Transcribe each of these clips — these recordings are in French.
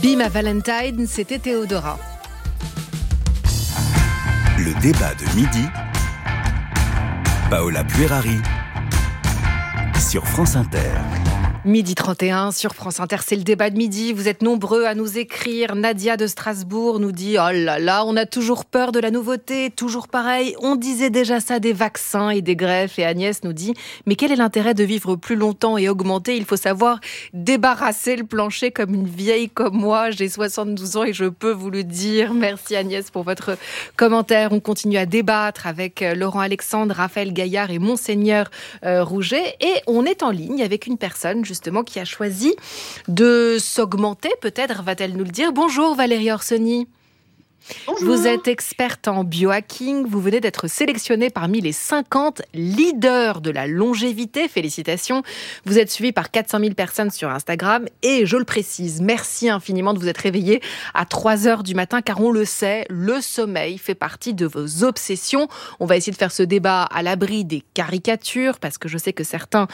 Be My Valentine, c'était Théodora. Le débat de midi, Paola Puerari sur France Inter. Midi 31 sur France Inter, c'est le débat de midi. Vous êtes nombreux à nous écrire. Nadia de Strasbourg nous dit « Oh là là, on a toujours peur de la nouveauté, toujours pareil. On disait déjà ça des vaccins et des greffes. » Et Agnès nous dit « Mais quel est l'intérêt de vivre plus longtemps et augmenter ? Il faut savoir débarrasser le plancher comme une vieille comme moi. J'ai 72 ans et je peux vous le dire. » Merci Agnès pour votre commentaire. On continue à débattre avec Laurent Alexandre, Raphaël Gaillard et Monseigneur Rouget. Et on est en ligne avec une personne justement qui a choisi de s'augmenter, peut-être va-t-elle nous le dire. Bonjour Valérie Orsoni. Bonjour. Vous êtes experte en biohacking, vous venez d'être sélectionnée parmi les 50 leaders de la longévité. Félicitations. Vous êtes suivie par 400 000 personnes sur Instagram et je le précise, merci infiniment de vous être réveillée à 3h du matin car on le sait, le sommeil fait partie de vos obsessions. On va essayer de faire ce débat à l'abri des caricatures parce que je sais que certains,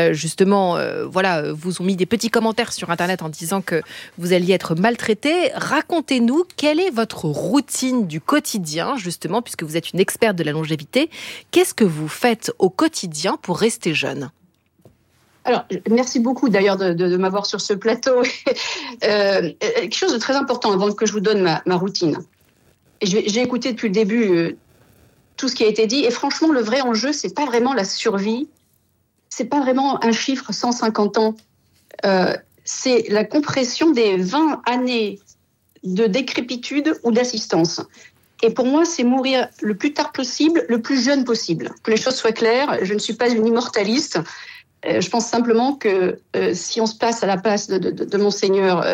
vous ont mis des petits commentaires sur Internet en disant que vous alliez être maltraitée. Racontez-nous, quelle est votre routine du quotidien, justement, puisque vous êtes une experte de la longévité. Qu'est-ce que vous faites au quotidien pour rester jeune ? Alors, merci beaucoup d'ailleurs de m'avoir sur ce plateau. Quelque chose de très important avant que je vous donne ma routine. J'ai écouté depuis le début tout ce qui a été dit et franchement, le vrai enjeu, c'est pas vraiment la survie, c'est pas vraiment un chiffre 150 ans, c'est la compression des 20 années de décrépitude ou d'assistance. Et pour moi, c'est mourir le plus tard possible, le plus jeune possible. Que les choses soient claires, je ne suis pas une immortaliste. Je pense simplement que si on se place à la place de Monseigneur,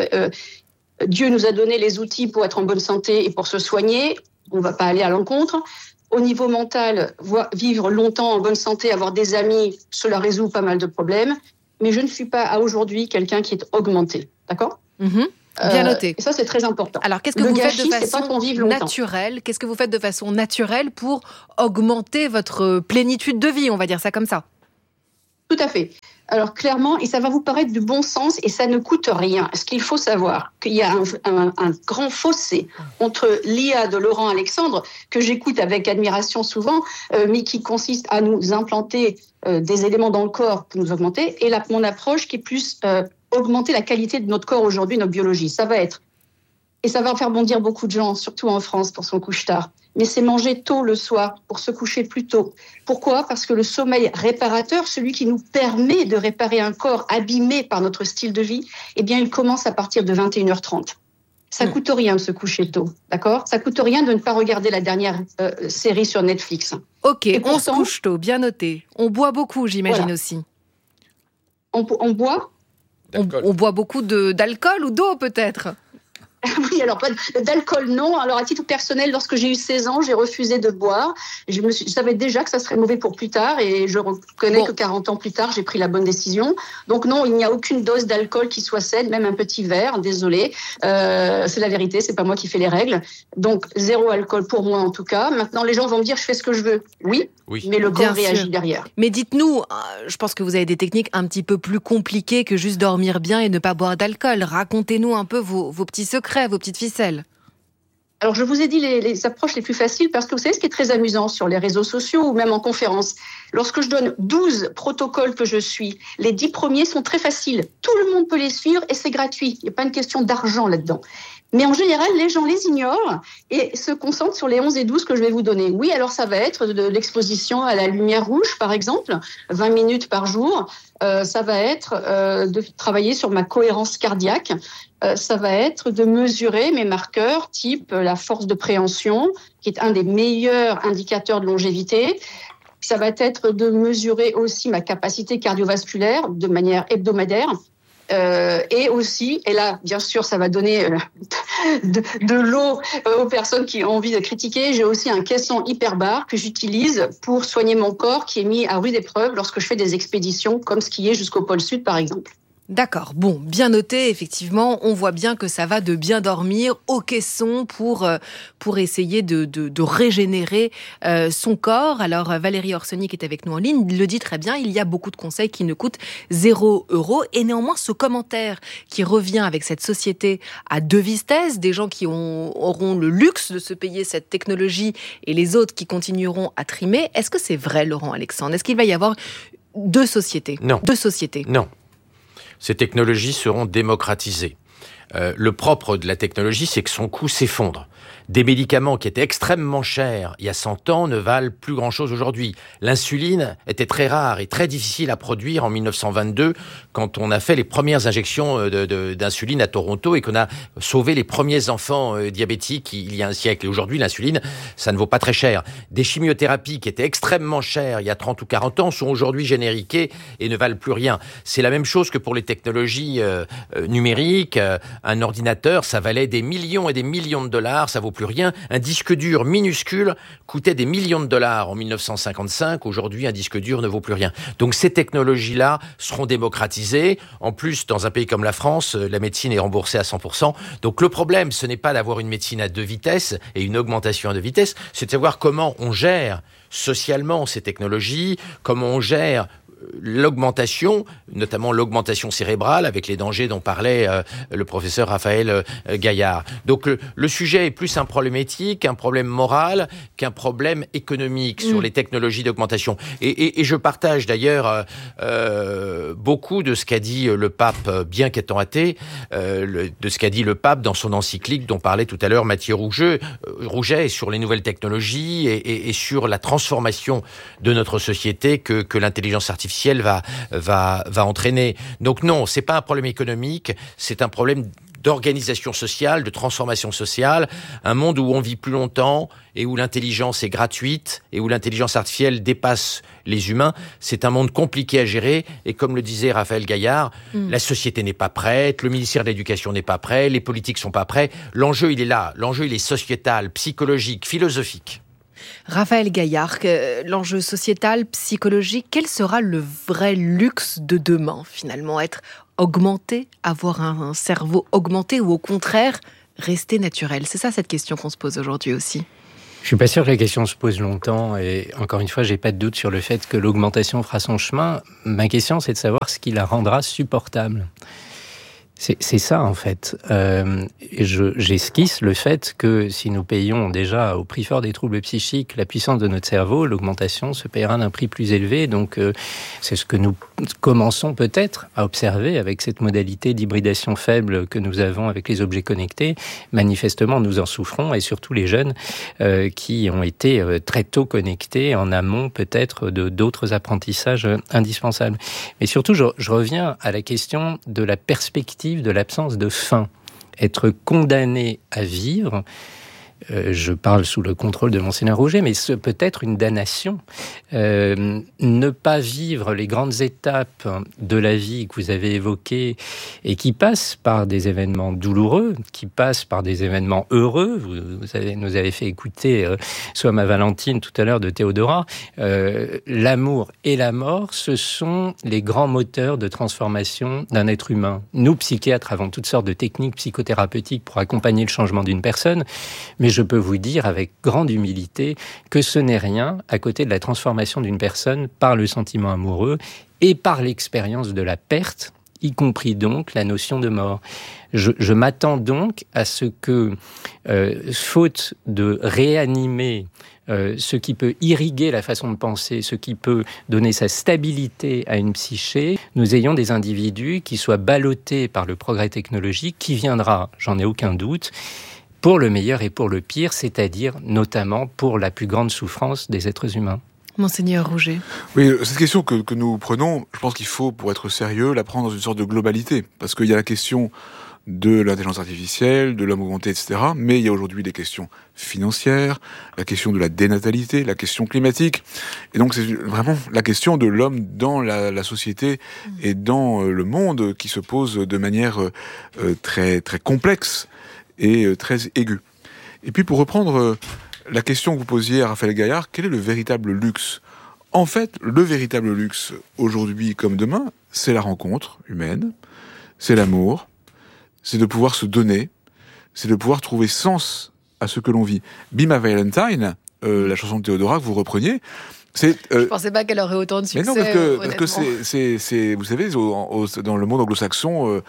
Dieu nous a donné les outils pour être en bonne santé et pour se soigner. On ne va pas aller à l'encontre. Au niveau mental, vivre longtemps en bonne santé, avoir des amis, cela résout pas mal de problèmes. Mais je ne suis pas à aujourd'hui quelqu'un qui est augmenté. D'accord ? Bien noté. Et ça, c'est très important. Alors, qu'est-ce que vous faites de façon naturelle ? Qu'est-ce que vous faites de façon naturelle pour augmenter votre plénitude de vie ? On va dire ça comme ça. Tout à fait. Alors, clairement, et ça va vous paraître du bon sens et ça ne coûte rien. Ce qu'il faut savoir, qu'il y a un grand fossé entre l'IA de Laurent Alexandre, que j'écoute avec admiration souvent, mais qui consiste à nous implanter des éléments dans le corps pour nous augmenter, et mon approche qui est plus augmenter la qualité de notre corps aujourd'hui, notre biologie. Ça va être, et ça va faire bondir beaucoup de gens, surtout en France, pour son couche-tard. Mais c'est manger tôt le soir pour se coucher plus tôt. Pourquoi ? Parce que le sommeil réparateur, celui qui nous permet de réparer un corps abîmé par notre style de vie, eh bien, il commence à partir de 21h30. Ça coûte rien de se coucher tôt, d'accord ? Ça coûte rien de ne pas regarder la dernière série sur Netflix. Ok, on se couche tôt, bien noté. On boit beaucoup, j'imagine aussi. On boit ? On boit beaucoup d'alcool ou d'eau peut-être ? Oui, alors d'alcool, non. Alors, à titre personnel, lorsque j'ai eu 16 ans, j'ai refusé de boire. Je savais déjà que ça serait mauvais pour plus tard et je reconnais que 40 ans plus tard, j'ai pris la bonne décision. Donc non, il n'y a aucune dose d'alcool qui soit saine, même un petit verre, désolé. C'est la vérité, c'est pas moi qui fais les règles. Donc, zéro alcool pour moi en tout cas. Maintenant, les gens vont me dire, je fais ce que je veux. Oui. Mais le corps réagit derrière. Mais dites-nous, je pense que vous avez des techniques un petit peu plus compliquées que juste dormir bien et ne pas boire d'alcool. Racontez-nous un peu vos petits secrets, vos petites ficelles. Alors, je vous ai dit les approches les plus faciles parce que vous savez ce qui est très amusant sur les réseaux sociaux ou même en conférence. Lorsque je donne 12 protocoles que je suis, les 10 premiers sont très faciles. Tout le monde peut les suivre et c'est gratuit. Il n'y a pas une question d'argent là-dedans. Mais en général, les gens les ignorent et se concentrent sur les 11 et 12 que je vais vous donner. Oui, alors ça va être de l'exposition à la lumière rouge, par exemple, 20 minutes par jour. Ça va être de travailler sur ma cohérence cardiaque. Ça va être de mesurer mes marqueurs, type la force de préhension, qui est un des meilleurs indicateurs de longévité. Ça va être de mesurer aussi ma capacité cardiovasculaire de manière hebdomadaire. Et aussi, et là, bien sûr, ça va donner de l'eau aux personnes qui ont envie de critiquer. J'ai aussi un caisson hyperbare que j'utilise pour soigner mon corps qui est mis à rude épreuve lorsque je fais des expéditions comme skier jusqu'au pôle Sud, par exemple. D'accord, bon, bien noté, effectivement, on voit bien que ça va de bien dormir au caisson pour essayer de régénérer son corps. Alors Valérie Orsoni qui est avec nous en ligne le dit très bien, il y a beaucoup de conseils qui ne coûtent 0 €. Et néanmoins, ce commentaire qui revient avec cette société à deux vitesses, des gens qui auront le luxe de se payer cette technologie et les autres qui continueront à trimer, est-ce que c'est vrai, Laurent Alexandre ? Est-ce qu'il va y avoir deux sociétés ? Non. Deux sociétés. Non. Ces technologies seront démocratisées. Le propre de la technologie, c'est que son coût s'effondre. Des médicaments qui étaient extrêmement chers il y a 100 ans ne valent plus grand-chose aujourd'hui. L'insuline était très rare et très difficile à produire en 1922 quand on a fait les premières injections d'insuline à Toronto et qu'on a sauvé les premiers enfants diabétiques il y a un siècle. Et aujourd'hui, l'insuline, ça ne vaut pas très cher. Des chimiothérapies qui étaient extrêmement chères il y a 30 ou 40 ans sont aujourd'hui génériquées et ne valent plus rien. C'est la même chose que pour les technologies numériques. Un ordinateur, ça valait des millions et des millions de dollars, ça vaut plus rien. Un disque dur minuscule coûtait des millions de dollars en 1955. Aujourd'hui, un disque dur ne vaut plus rien. Donc ces technologies-là seront démocratisées. En plus, dans un pays comme la France, la médecine est remboursée à 100%. Donc le problème, ce n'est pas d'avoir une médecine à deux vitesses et une augmentation à deux vitesses, c'est de savoir comment on gère socialement ces technologies, comment on gère l'augmentation, notamment l'augmentation cérébrale, avec les dangers dont parlait le professeur Raphaël Gaillard. Donc le sujet est plus un problème éthique, un problème moral, qu'un problème économique sur les technologies d'augmentation. Et je partage d'ailleurs beaucoup de ce qu'a dit le pape, bien qu'étant athée, de ce qu'a dit le pape dans son encyclique dont parlait tout à l'heure Mathieu Rouget sur les nouvelles technologies et sur la transformation de notre société que l'intelligence artificielle va entraîner. Donc non, c'est pas un problème économique, c'est un problème d'organisation sociale, de transformation sociale, un monde où on vit plus longtemps et où l'intelligence est gratuite et où l'intelligence artificielle dépasse les humains. C'est un monde compliqué à gérer et comme le disait Raphaël Gaillard, la société n'est pas prête, le ministère de l'Éducation n'est pas prêt, les politiques sont pas prêts. L'enjeu, il est là. L'enjeu, il est sociétal, psychologique, philosophique. Raphaël Gaillard, l'enjeu sociétal, psychologique, quel sera le vrai luxe de demain, finalement ? Être augmenté, avoir un cerveau augmenté ou au contraire, rester naturel ? C'est ça cette question qu'on se pose aujourd'hui aussi. Je suis pas sûr que la question se pose longtemps et encore une fois, j'ai pas de doute sur le fait que l'augmentation fera son chemin. Ma question, c'est de savoir ce qui la rendra supportable. C'est ça, en fait. J'esquisse le fait que si nous payons déjà au prix fort des troubles psychiques la puissance de notre cerveau, l'augmentation se paiera d'un prix plus élevé. Donc, c'est ce que nous commençons peut-être à observer avec cette modalité d'hybridation faible que nous avons avec les objets connectés. Manifestement, nous en souffrons, et surtout les jeunes qui ont été très tôt connectés en amont peut-être d'autres apprentissages indispensables. Mais surtout, je reviens à la question de la perspective de l'absence de fin. Être condamné à vivre, je parle sous le contrôle de Monseigneur Rouget, mais ce peut être une damnation. Ne pas vivre les grandes étapes de la vie que vous avez évoquées et qui passent par des événements douloureux, qui passent par des événements heureux. Vous nous avez fait écouter Somme à Valentine tout à l'heure de Théodora. L'amour et la mort, ce sont les grands moteurs de transformation d'un être humain. Nous, psychiatres, avons toutes sortes de techniques psychothérapeutiques pour accompagner le changement d'une personne, mais je peux vous dire avec grande humilité que ce n'est rien à côté de la transformation d'une personne par le sentiment amoureux et par l'expérience de la perte, y compris donc la notion de mort. Je m'attends donc à ce que, faute de réanimer ce qui peut irriguer la façon de penser, ce qui peut donner sa stabilité à une psyché, nous ayons des individus qui soient ballottés par le progrès technologique qui viendra, j'en ai aucun doute, pour le meilleur et pour le pire, c'est-à-dire notamment pour la plus grande souffrance des êtres humains. Monseigneur Rouget. Oui, cette question que nous prenons, je pense qu'il faut, pour être sérieux, la prendre dans une sorte de globalité. Parce qu'il y a la question de l'intelligence artificielle, de l'homme augmenté, etc. Mais il y a aujourd'hui des questions financières, la question de la dénatalité, la question climatique. Et donc c'est vraiment la question de l'homme dans la société et dans le monde qui se pose de manière très, très complexe et très aiguë. Et puis pour reprendre la question que vous posiez à Raphaël Gaillard, quel est le véritable luxe ? En fait, le véritable luxe, aujourd'hui comme demain, c'est la rencontre humaine, c'est l'amour, c'est de pouvoir se donner, c'est de pouvoir trouver sens à ce que l'on vit. Be My Valentine, la chanson de Théodora que vous repreniez, je pensais pas qu'elle aurait autant de succès. Mais non, parce que c'est, vous savez, dans le monde anglo-saxon,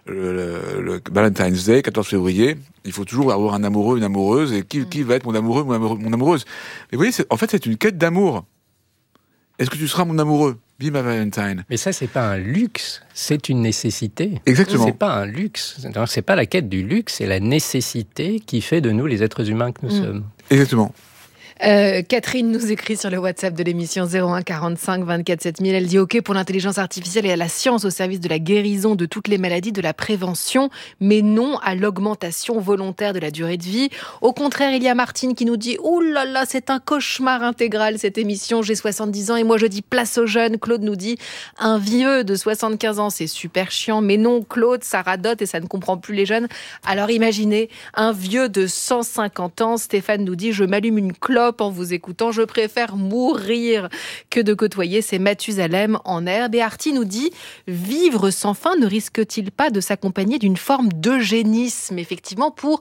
le Valentine's Day, 14 février, il faut toujours avoir un amoureux, une amoureuse, et qui va être mon amoureux, mon amoureuse. Mais vous voyez, en fait, c'est une quête d'amour. Est-ce que tu seras mon amoureux? Be my Valentine. Mais ça, c'est pas un luxe, c'est une nécessité. Exactement. C'est pas un luxe. C'est pas la quête du luxe, c'est la nécessité qui fait de nous les êtres humains que nous sommes. Exactement. Catherine nous écrit sur le WhatsApp de l'émission 01 45 24 7000. Elle dit OK pour l'intelligence artificielle et à la science au service de la guérison de toutes les maladies, de la prévention, mais non à l'augmentation volontaire de la durée de vie. Au contraire, il y a Martine qui nous dit oh là là, c'est un cauchemar intégral cette émission. J'ai 70 ans et moi je dis place aux jeunes. Claude nous dit un vieux de 75 ans, c'est super chiant, mais non Claude, ça radote et ça ne comprend plus les jeunes. Alors imaginez un vieux de 150 ans. Stéphane nous dit je m'allume une clope en vous écoutant, je préfère mourir que de côtoyer ces Mathusalem en herbe. Et Arti nous dit vivre sans fin ne risque-t-il pas de s'accompagner d'une forme d'eugénisme, effectivement, pour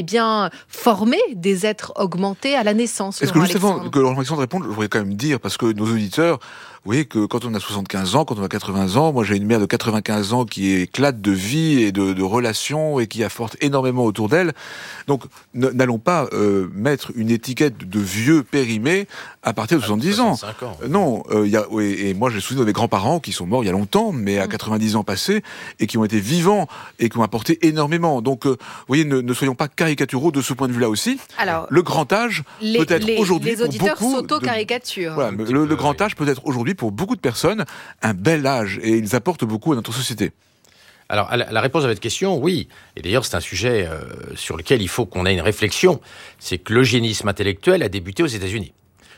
former des êtres augmentés à la naissance? Est-ce que juste avant que Laurent Alexandre réponde, je voudrais quand même dire, parce que nos auditeurs, vous voyez que quand on a 75 ans, quand on a 80 ans, moi j'ai une mère de 95 ans qui éclate de vie et de relations et qui apporte énormément autour d'elle. Donc n'allons pas mettre une étiquette de vieux périmé à partir de 70 ans. Non, et moi j'ai le souvenir de mes grands-parents qui sont morts il y a longtemps, mais à 90 ans passés, et qui ont été vivants et qui ont apporté énormément. Donc vous voyez, ne soyons pas caricaturaux de ce point de vue-là aussi. Alors, le grand âge peut-être aujourd'hui les auditeurs pour beaucoup s'auto-caricaturent. Voilà, le grand âge peut être aujourd'hui pour beaucoup de personnes un bel âge, et ils apportent beaucoup à notre société. Alors, la réponse à votre question, oui. Et d'ailleurs, c'est un sujet sur lequel il faut qu'on ait une réflexion. C'est que l'eugénisme intellectuel a débuté aux États-Unis.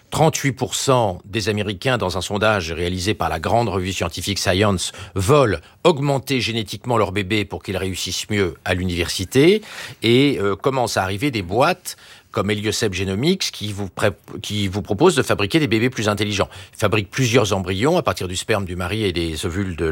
38% des Américains, dans un sondage réalisé par la grande revue scientifique Science, veulent augmenter génétiquement leur bébé pour qu'ils réussissent mieux à l'université. Et commencent à arriver des boîtes comme Heliosep Genomics, qui vous propose de fabriquer des bébés plus intelligents. Ils fabriquent plusieurs embryons à partir du sperme du mari et des ovules de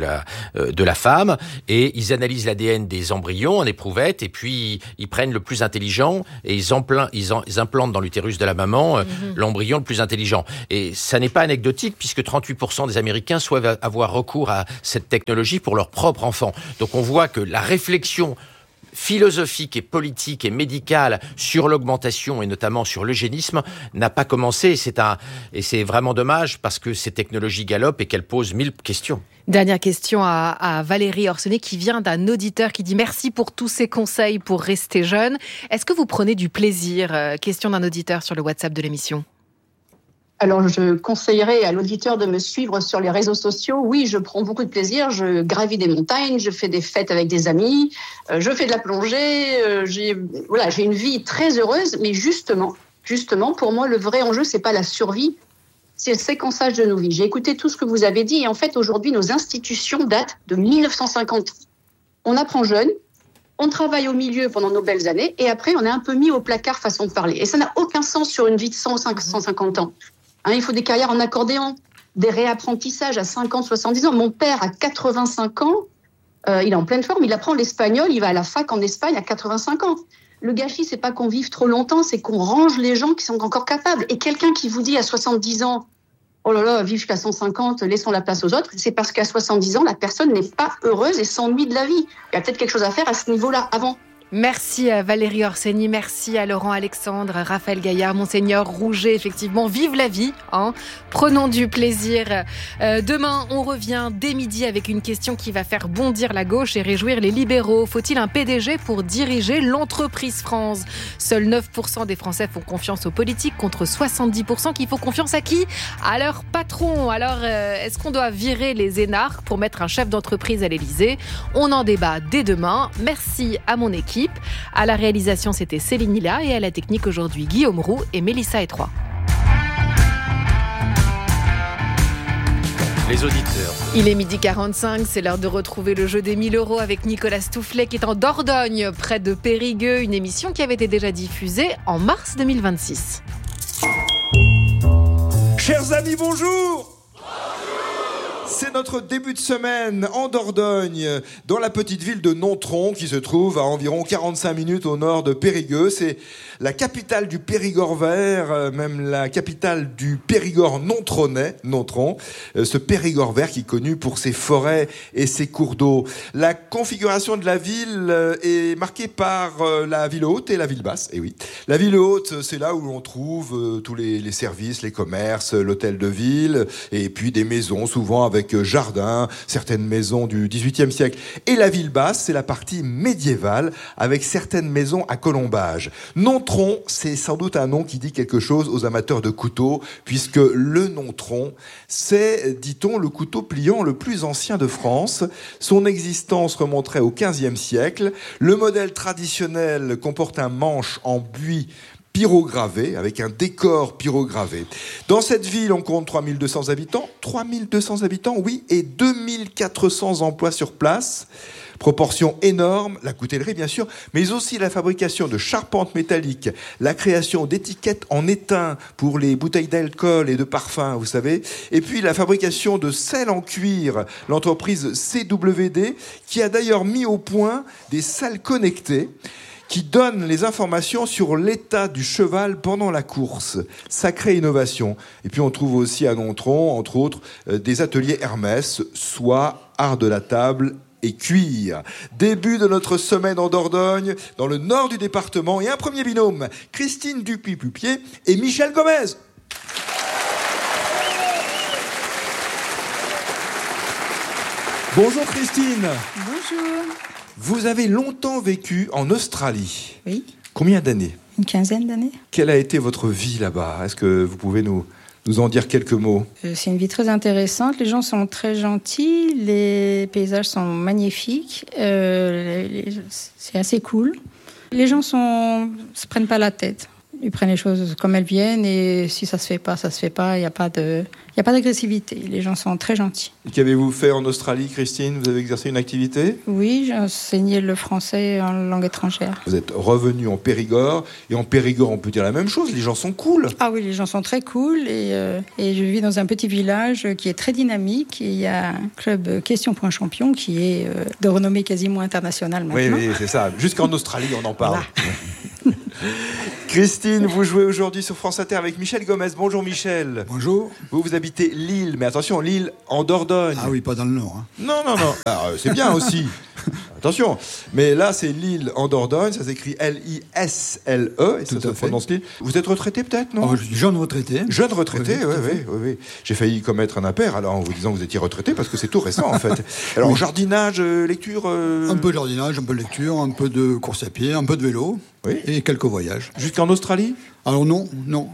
la femme, et ils analysent l'ADN des embryons en éprouvette, et puis ils prennent le plus intelligent et ils implantent dans l'utérus de la maman l'embryon le plus intelligent. Et ça n'est pas anecdotique, puisque 38% des Américains souhaitent avoir recours à cette technologie pour leur propre enfant. Donc on voit que la réflexion philosophique et politique et médicale sur l'augmentation et notamment sur l'eugénisme n'a pas commencé. Et c'est vraiment dommage, parce que ces technologies galopent et qu'elles posent 1000 questions. Dernière question à Valérie Orsenet, qui vient d'un auditeur qui dit merci pour tous ces conseils pour rester jeune. Est-ce que vous prenez du plaisir? Question d'un auditeur sur le WhatsApp de l'émission. Alors, je conseillerais à l'auditeur de me suivre sur les réseaux sociaux. Oui, je prends beaucoup de plaisir. Je gravis des montagnes, je fais des fêtes avec des amis, je fais de la plongée. J'ai une vie très heureuse. Mais justement, pour moi, le vrai enjeu, c'est pas la survie, c'est le séquençage de nos vies. J'ai écouté tout ce que vous avez dit. Et en fait, aujourd'hui, nos institutions datent de 1950. On apprend jeune, on travaille au milieu pendant nos belles années, et après, on est un peu mis au placard, façon de parler. Et ça n'a aucun sens sur une vie de 150 ans. Il faut des carrières en accordéon, des réapprentissages à 50, 70 ans. Mon père, à 85 ans, il est en pleine forme, il apprend l'espagnol, il va à la fac en Espagne à 85 ans. Le gâchis, c'est pas qu'on vive trop longtemps, c'est qu'on range les gens qui sont encore capables. Et quelqu'un qui vous dit à 70 ans, oh là là, vive jusqu'à 150, laissons la place aux autres, c'est parce qu'à 70 ans, la personne n'est pas heureuse et s'ennuie de la vie. Il y a peut-être quelque chose à faire à ce niveau-là avant. Merci à Valérie Orseni, merci à Laurent Alexandre, Raphaël Gaillard, Monseigneur Rouget. Effectivement, vive la vie, prenons du plaisir. Demain, on revient dès midi avec une question qui va faire bondir la gauche et réjouir les libéraux. Faut-il un PDG pour diriger l'entreprise France? Seuls 9% des Français font confiance aux politiques, contre 70% qui font confiance à qui? À leur patron. Alors, est-ce qu'on doit virer les énarques pour mettre un chef d'entreprise à l'Élysée? On en débat dès demain. Merci à mon équipe. À la réalisation, c'était Céline Hilla, et à la technique aujourd'hui, Guillaume Roux et Mélissa Etroy. Les auditeurs. Il est 12h45, c'est l'heure de retrouver le jeu des 1000 € avec Nicolas Stoufflet, qui est en Dordogne, près de Périgueux, une émission qui avait été déjà diffusée en mars 2026. Chers amis, bonjour. C'est notre début de semaine en Dordogne, dans la petite ville de Nontron, qui se trouve à environ 45 minutes au nord de Périgueux. C'est la capitale du Périgord vert, même la capitale du Périgord nontronais, Nontron. Ce Périgord vert qui est connu pour ses forêts et ses cours d'eau. La configuration de la ville est marquée par la ville haute et la ville basse. Et oui, la ville haute, c'est là où l'on trouve tous les services, les commerces, l'hôtel de ville, et puis des maisons, souvent avec jardin, certaines maisons du XVIIIe siècle. Et la ville basse, c'est la partie médiévale, avec certaines maisons à colombage. Nontron, c'est sans doute un nom qui dit quelque chose aux amateurs de couteaux, puisque le Nontron, c'est, dit-on, le couteau pliant le plus ancien de France. Son existence remonterait au XVe siècle. Le modèle traditionnel comporte un manche en buis pyrogravé, avec un décor pyrogravé. Dans cette ville, on compte 3200 habitants. 3200 habitants, oui, et 2400 emplois sur place. Proportion énorme, la coutellerie bien sûr, mais aussi la fabrication de charpentes métalliques, la création d'étiquettes en étain pour les bouteilles d'alcool et de parfum, vous savez, et puis la fabrication de selles en cuir, l'entreprise CWD, qui a d'ailleurs mis au point des salles connectées qui donne les informations sur l'état du cheval pendant la course. Sacrée innovation. Et puis on trouve aussi à Nontron, entre autres, des ateliers Hermès, soie, art de la table et cuir. Début de notre semaine en Dordogne, dans le nord du département, et un premier binôme, Christine Dupuis-Pupier et Michel Gomez. Bonjour Christine. Bonjour. Vous avez longtemps vécu en Australie. Oui. Combien d'années ? Une quinzaine d'années. Quelle a été votre vie là-bas ? Est-ce que vous pouvez nous en dire quelques mots ? C'est une vie très intéressante. Les gens sont très gentils. Les paysages sont magnifiques. C'est assez cool. Les gens se prennent pas la tête. Ils prennent les choses comme elles viennent et si ça se fait pas, ça se fait pas. Il n'y a pas d'agressivité. Les gens sont très gentils. Et qu'avez-vous fait en Australie, Christine ? Vous avez exercé une activité ? Oui, j'ai enseigné le français en langue étrangère. Vous êtes revenu en Périgord et en Périgord, on peut dire la même chose. Les gens sont cool. Ah oui, les gens sont très cool et je vis dans un petit village qui est très dynamique. Et il y a un club Question Point Champion qui est de renommée quasiment internationale maintenant. Oui, c'est ça. Jusqu'en Australie, on en parle. Voilà. Christine, vous jouez aujourd'hui sur France Inter avec Michel Gomez. Bonjour Michel. Bonjour. Vous habitez Lille, mais attention, Lille en Dordogne. Ah oui, pas dans le Nord. Hein. Non. Alors, c'est bien aussi. Attention. Mais là, c'est Lille en Dordogne. Ça s'écrit L-I-S-L-E. Et ça se prononce Lille. Vous êtes retraité peut-être, non ? Je suis jeune retraité. Jeune retraité, oui. J'ai failli commettre un impair alors en vous disant que vous étiez retraité parce que c'est tout récent en fait. Alors, oui. Jardinage, lecture Un peu de jardinage, un peu de lecture, un peu de course à pied, un peu de vélo. Oui. Et quelques voyages. Jusqu'en Australie ? Alors non,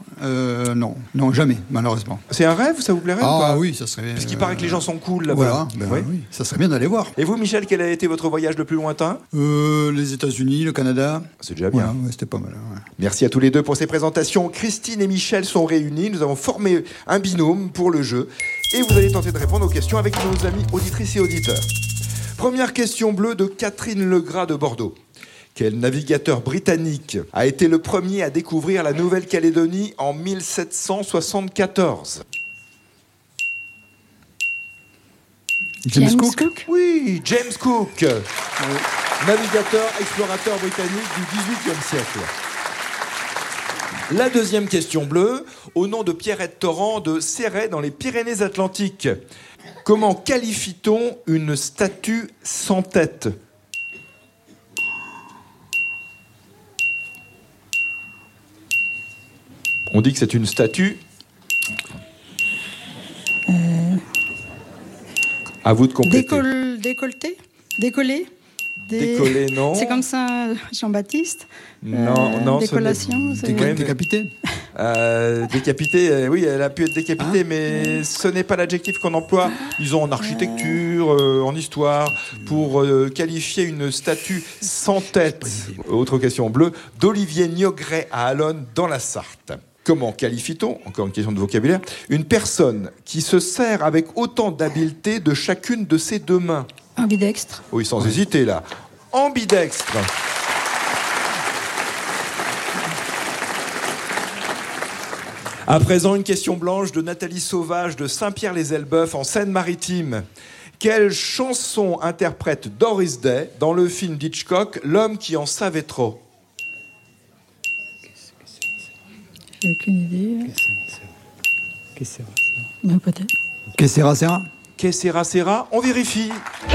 jamais, malheureusement. C'est un rêve, ça vous plairait ? Ah oui, ça serait... Parce qu'il paraît que les gens sont cool là-bas. Voilà, oui, ça serait bien d'aller voir. Et vous, Michel, quel a été votre voyage le plus lointain ? Les États-Unis, le Canada. C'est déjà bien. Ouais, c'était pas mal. Ouais. Merci à tous les deux pour ces présentations. Christine et Michel sont réunis. Nous avons formé un binôme pour le jeu. Et vous allez tenter de répondre aux questions avec nos amis auditrices et auditeurs. Première question bleue de Catherine Legras de Bordeaux. Quel navigateur britannique a été le premier à découvrir la Nouvelle-Calédonie en 1774 ? James Cook ? Oui, James Cook. Navigateur, explorateur britannique du XVIIIe siècle. La deuxième question bleue, au nom de Pierrette Torrent de Céret dans les Pyrénées-Atlantiques. Comment qualifie-t-on une statue sans tête ? On dit que c'est une statue. À vous de compléter. Décolleté ? Décollé ? Décollé, non. C'est comme ça, Jean-Baptiste ? Non. Décollation, décapité. Décapité, oui, elle a pu être décapitée, mais ce n'est pas l'adjectif qu'on emploie, disons, en architecture, en histoire, pour qualifier une statue sans tête. Autre question bleue, d'Olivier Niogret à Allonne, dans la Sarthe. Comment qualifie-t-on, encore une question de vocabulaire, une personne qui se sert avec autant d'habileté de chacune de ses deux mains ? Ambidextre. Oui, sans hésiter, là. Ambidextre. À présent, une question blanche de Nathalie Sauvage de Saint-Pierre-les-Elbeuf en Seine-Maritime. Quelle chanson interprète Doris Day dans le film d'Hitchcock, L'homme qui en savait trop? J'ai aucune idée. Que sera, sera. Que sera, sera? On vérifie.